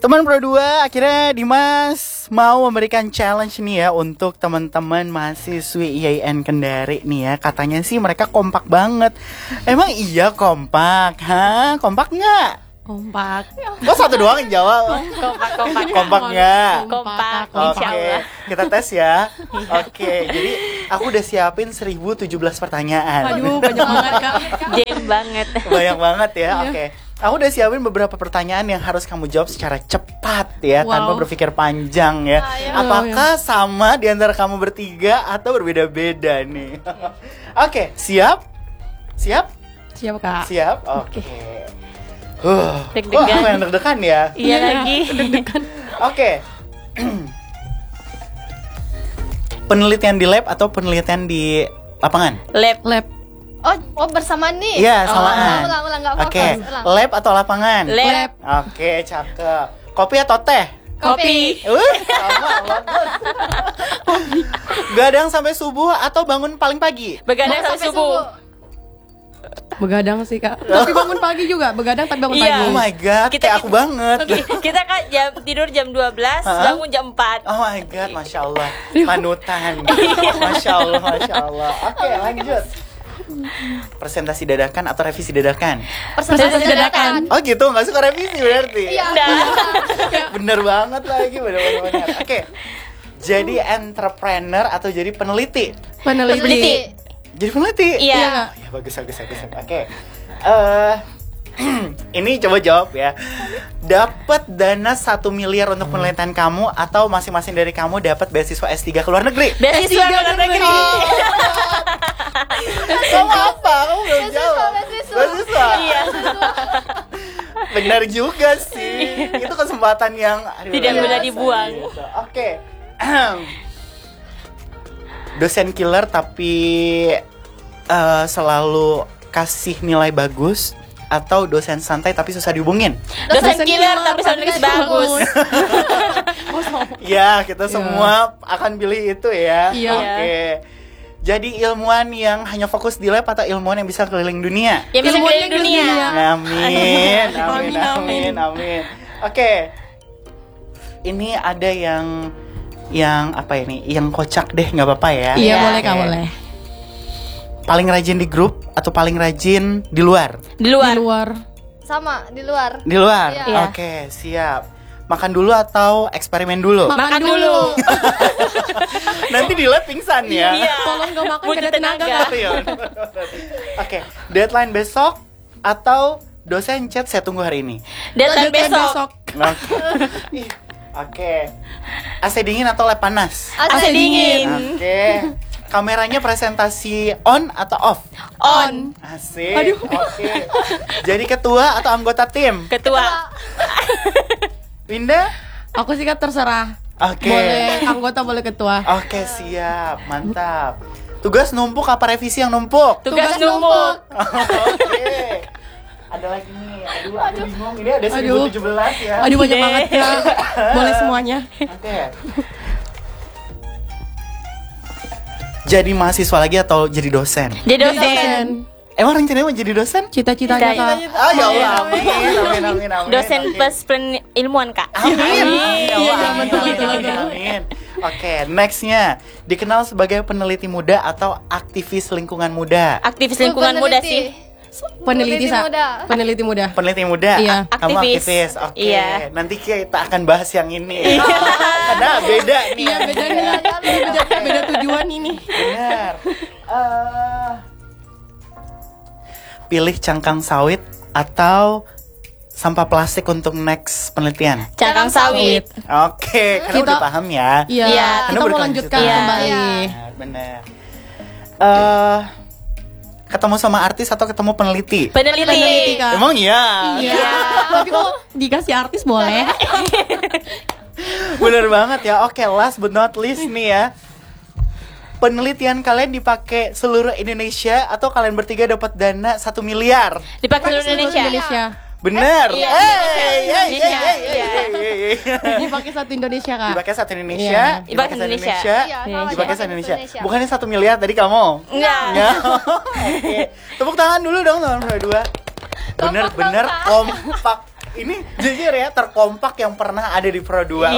Teman Pro 2, akhirnya Dimas mau memberikan challenge nih ya untuk teman-teman mahasiswi IAIN Kendari nih ya. Katanya sih mereka kompak banget. Emang iya kompak? Hah? Kompak nggak? Kompak. Kok satu doang yang jawab? Kompak nggak? Kompak, Oke, insya Allah. kita tes ya. Oke, jadi aku udah siapin 1017 pertanyaan. Aduh, banyak banget Kak. Jam banget. Banyak banget ya. Oke. Aku udah siapin beberapa pertanyaan yang harus kamu jawab secara cepat ya, Wow. tanpa berpikir panjang ya. Apakah sama di antara kamu bertiga atau berbeda-beda nih? Oke, siap? Siap? Siap Kak. Siap? Oke. Deg-degan. Aku yang deg-degan ya. Iya lagi. Oke. Penelitian di lab atau penelitian di lapangan? Lab. Oh bersamaan nih. Iya, samaan. Ulang, nggak fokus. Oke, Ulang. lab atau lapangan? Lab. Oke, cakep. Kopi atau teh? Kopi. Sama, bagus. Gadang sampai subuh atau bangun paling pagi? Begadang sampai subuh. Begadang sih Kak. Tapi bangun pagi juga. Begadang tapi bangun Iya. pagi. Oh my god, Kita- kayak aku banget. Kita kan tidur jam 12, bangun jam 4. Oh my god, masya Allah, panutan. Masya Allah, masya Allah. Oke, lanjut. Presentasi dadakan atau revisi dadakan? Presentasi dadakan. Oh gitu, nggak suka revisi berarti? Iya. Bener banget lagi, bener. Oke, jadi entrepreneur atau jadi peneliti? Peneliti. Jadi peneliti? Iya. Oh, ya bagus. Oke. Ini coba jawab ya. Dapat dana 1 miliar untuk penelitian kamu atau masing-masing dari kamu dapat beasiswa S3 ke luar negeri? Beasiswa luar negeri. Kamu apa? Kamu belum jawab. Beasiswa. Iya. Benar juga sih. Itu kesempatan yang Tidak luar boleh biasa dibuang. gitu. Oke. Dosen killer tapi selalu kasih nilai bagus atau dosen santai tapi susah dihubungin? Dosen killer tapi soundnya bagus. Ya, kita semua akan pilih itu ya. Iya. Oke. Jadi ilmuwan yang hanya fokus di lab atau ilmuwan yang bisa keliling dunia? Yang bisa keliling dunia. Amin. Oke. Ini ada yang apa ini? Yang kocak deh, nggak apa-apa ya. Iya, Iya. boleh Kak, Oke. boleh. Paling rajin di grup atau paling rajin di luar? Di Di luar. luar. Sama di luar. Di luar. Iya. Oke, siap. Makan dulu atau eksperimen dulu? Makan dulu. Nanti di lab pingsan ya. Iya. Tolong gak makan, Butuh gak ada tenaga tenaga. Kak. Iya. Oke, deadline besok atau dosen chat saya tunggu hari ini? Deadline besok. Oke. Oke. AC dingin atau lab panas? AC dingin. Oke. Kameranya presentasi on atau off? On. Asik. Oke. Jadi ketua atau anggota tim? Ketua. Winda? Aku sih Kak terserah. Oke. Boleh anggota, boleh ketua. Oke, siap. Mantap. Tugas numpuk apa revisi yang numpuk? Tugas numpuk. Oke. Ada lagi nih. Aduh, aku bingung. Ini ada 1017 ya. Aduh, banyak banget Kak. Boleh semuanya. Oke. Jadi mahasiswa lagi atau jadi dosen? Jadi dosen. Emang rencananya mau jadi dosen? Cita-citanya Kak. Ah, ya Allah. Amin. Dosen Oke. plus ilmuwan Kak. Amin. Iya, betul. Amin. Oke, nextnya dikenal sebagai peneliti muda atau aktivis lingkungan muda. Aktivis lingkungan muda sih. Peneliti Peneliti muda. Iya. Kamu Aktivis. aktivis. Oke. Iya. Nanti kita akan bahas yang ini. Karena beda nih. Iya, beda nih. Beda tujuan ini. Benar. Pilih cangkang sawit atau sampah plastik untuk next penelitian? Cangkang sawit. Oke, karena Kita- udah paham ya. Iya, Iya. kita Karena mau berkelanjutan. lanjutkan Iya. kembali. Benar. Ketemu sama artis atau ketemu peneliti? Peneliti. Kak. Emang iya. Iya. Tapi kok dikasih artis boleh? Bener banget ya. Oke, last but not least nih ya. Penelitian kalian dipakai seluruh Indonesia atau kalian bertiga dapat dana 1 miliar? Dipakai seluruh Indonesia. Indonesia. Bener. Iya, Indonesia. Dipakai satu Indonesia Kak. Dipakai satu Indonesia. Iya. Dipakai Indonesia. Iya, sama, Dipakai sama satu Indonesia. Indonesia. Bukannya 1 miliar tadi kamu? Enggak. Ya. Oke. Tepuk tangan dulu dong teman-teman berdua. Bener-bener kompak Ini jujur ya, terkompak yang pernah ada di Pro 2.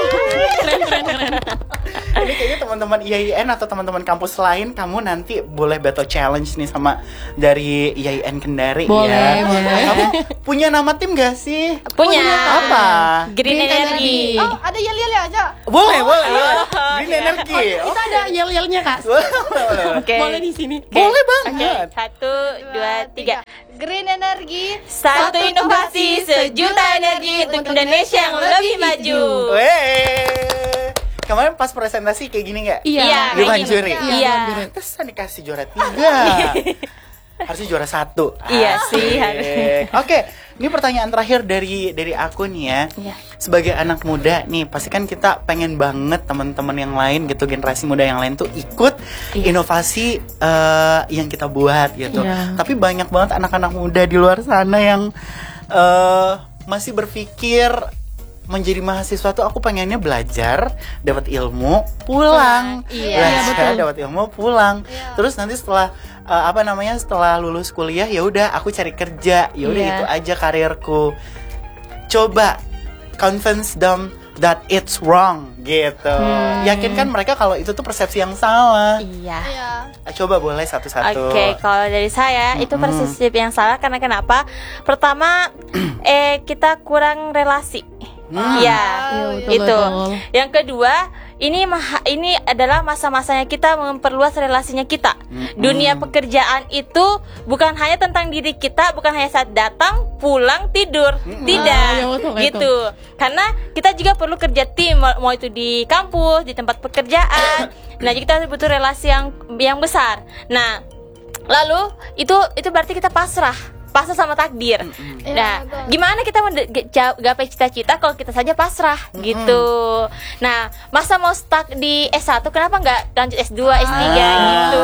Ini kayaknya teman-teman IAIN atau teman-teman kampus lain, kamu nanti boleh battle challenge nih sama dari IAIN Kendari Boleh, ya. boleh. Kamu punya nama tim gak sih? Punya. Apa? Green Energy. Oh, ada yel-yelnya aja. Boleh. Green iya. Energy. Kita ada yel-yelnya Kak. Oke. Boleh di sini. Boleh Oke, banget. 1, 2, 3. Green Energy. Satu inovasi, sejuta energi untuk Indonesia yang lebih maju. Weh. Kemarin pas presentasi kayak gini nggak? Iya. Dihancurin. Iya. Terus dikasih juara 3. Harusnya juara 1. Iya sih, Oke, ini pertanyaan terakhir dari aku nih ya. Iya. Sebagai anak muda nih, pasti kan kita pengen banget teman-teman yang lain gitu, generasi muda yang lain tuh ikut inovasi yang kita buat gitu. Iya. Tapi banyak banget anak-anak muda di luar sana yang masih berpikir menjadi mahasiswa tuh aku pengennya belajar, dapat ilmu, pulang. Iya, Belajar, dapat ilmu, pulang. Iya. Terus nanti setelah setelah lulus kuliah ya udah aku cari kerja. Ya udah Iya. itu aja karirku. Coba convince them that it's wrong gitu. Yakinkan mereka kalau itu tuh persepsi yang salah. Iya. Iya. Coba boleh satu-satu. Oke, kalau dari saya itu persepsi yang salah karena kenapa? Pertama, kita kurang relasi. Iya, Iya, betul, itu. betul. Yang kedua, ini adalah masa-masanya kita memperluas relasinya kita. Dunia pekerjaan itu bukan hanya tentang diri kita, bukan hanya saat datang, pulang, tidur. Tidak, Iya, betul, betul. gitu. Karena kita juga perlu kerja tim, mau itu di kampus, di tempat pekerjaan. Nah, jadi kita butuh relasi yang besar. Nah, lalu itu berarti kita pasrah sama takdir. Nah, betul. gimana kita gapai cita-cita kalau kita saja pasrah gitu. Nah, masa mau stuck di S1 kenapa nggak lanjut S2, S3 gitu.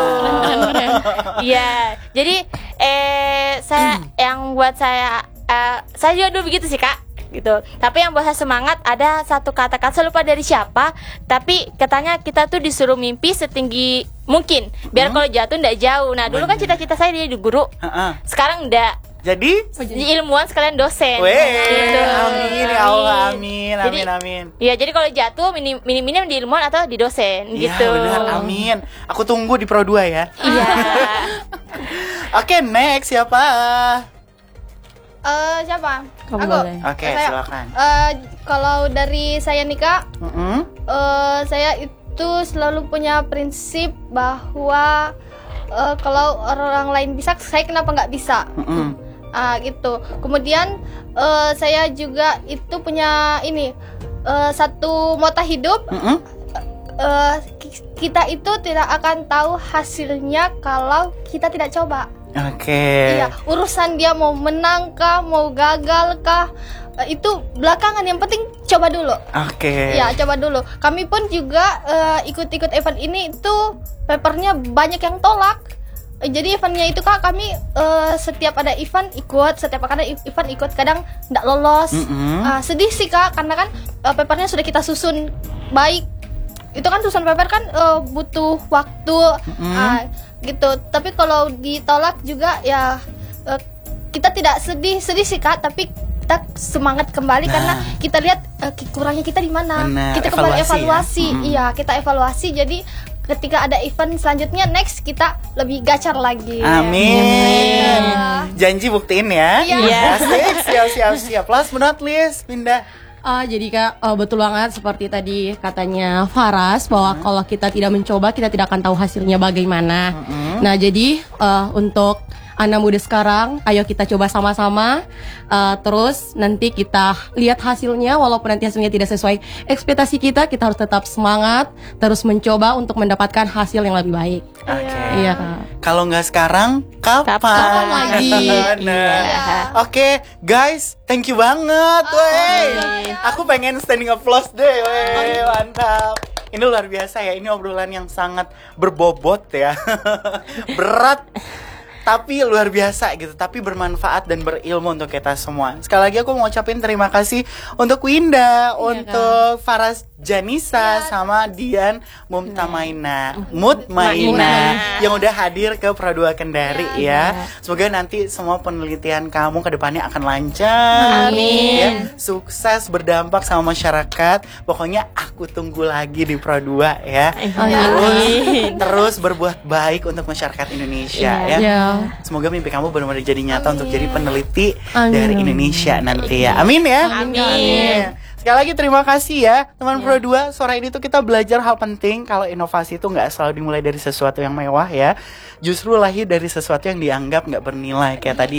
Iya. Jadi saya yang buat saya juga dulu begitu sih, Kak. Gitu. Tapi yang buat saya semangat ada satu kata-kata, saya lupa dari siapa, tapi katanya kita tuh disuruh mimpi setinggi mungkin biar kalau jatuh ndak jauh. Nah, dulu kan cita-cita saya jadi guru. Sekarang ndak. Jadi, Jadi ilmuwan sekalian dosen. weh, Gitu. amin ya Allah, amin. Iya, jadi kalau jatuh minim di ilmuwan atau di dosen Iya gitu. benar, amin. Aku tunggu di Pro 2 ya. Iya. Oke, next siapa? Siapa? Kamu Aku. boleh. Oke, Saya. silakan. Kalau dari saya nih Kak, Mm-mm. saya itu selalu punya prinsip bahwa kalau orang lain bisa, saya kenapa nggak bisa? Mm-mm. Gitu. Kemudian saya juga itu punya satu motto hidup. Mm-mm. Kita itu tidak akan tahu hasilnya kalau kita tidak coba. Oke. Iya, urusan dia mau menang kah, mau gagal kah, itu belakangan. Yang penting coba dulu. Oke. Iya, coba dulu. Kami pun juga ikut-ikut event ini itu papernya banyak yang tolak. Jadi eventnya itu Kak, kami setiap ada event ikut, setiap ada event ikut, kadang nggak lolos. Sedih sih Kak, karena kan papernya sudah kita susun baik. Itu kan susun paper kan butuh waktu gitu. Tapi kalau ditolak juga ya kita tidak sedih sih Kak, tapi kita semangat kembali karena kita lihat kurangnya kita di mana. Benar, Kita kembali evaluasi ya. Iya, kita evaluasi. Jadi ketika ada event selanjutnya next kita lebih gacor lagi. Amin. Janji buktiin ya. Iya. Asik, siap. Last but not least, Pindah. Jadi Kak, betul banget seperti tadi katanya Faras bahwa kalau kita tidak mencoba kita tidak akan tahu hasilnya bagaimana. Nah, jadi untuk anak muda sekarang, ayo kita coba sama-sama. Terus nanti kita lihat hasilnya, walaupun nanti hasilnya tidak sesuai ekspektasi kita harus tetap semangat, terus mencoba untuk mendapatkan hasil yang lebih baik. Oke. Iya Kak. Kalau nggak sekarang, kapan? Kapan lagi? Nah. Oke, guys, thank you banget, wey. Aku pengen standing applause deh, wey. Mantap. Ini luar biasa ya. Ini obrolan yang sangat berbobot ya, berat. tapi luar biasa gitu, tapi bermanfaat dan berilmu untuk kita semua. Sekali lagi aku mau ucapin terima kasih untuk Winda, untuk Faras Janisa, sama Dian Mutmaina yang udah hadir ke Pro2 Kendari ya. Semoga nanti semua penelitian kamu ke depannya akan lancar. Amin. Ya, sukses, berdampak sama masyarakat. Pokoknya aku tunggu lagi di Pro2 ya. Terus berbuat baik untuk masyarakat Indonesia ya. Semoga mimpi kamu benar-benar jadi nyata untuk jadi peneliti dari Indonesia nanti ya. Amin ya. Amin. Sekali lagi terima kasih ya teman Pro2. Sore ini tuh kita belajar hal penting kalau inovasi itu nggak selalu dimulai dari sesuatu yang mewah ya. Justru lahir dari sesuatu yang dianggap nggak bernilai kayak tadi